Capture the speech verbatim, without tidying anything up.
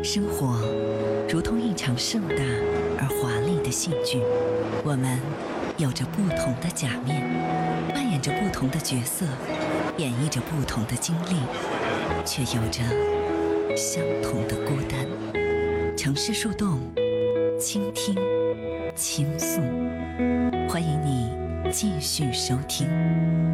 生活如同一场盛大而华丽的戏剧，我们有着不同的假面，扮演着不同的角色，演绎着不同的经历，却有着相同的孤单。城市树洞，倾听，倾诉，欢迎你继续收听。